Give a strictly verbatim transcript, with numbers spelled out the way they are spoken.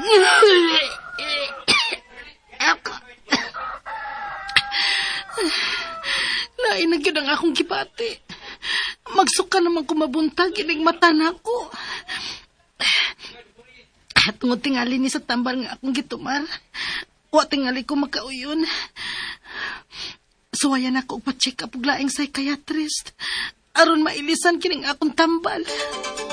Ako. Lain na gyud ang akong gibati. Magsuka naman ko mabuntag ining mata nako. Tungod tingali ni sa tambal nga akong gitumar. Wa tingali ko makauyon. Suwayan ako pa-check up og laing psychiatrist aron mailisan kining akong tambal.